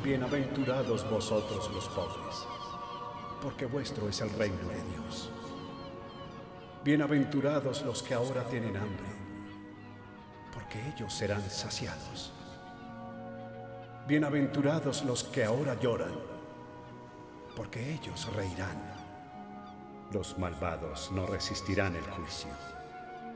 Bienaventurados vosotros los pobres, porque vuestro es el reino de Dios. Bienaventurados los que ahora tienen hambre, porque ellos serán saciados. Bienaventurados los que ahora lloran, porque ellos reirán. Los malvados no resistirán el juicio.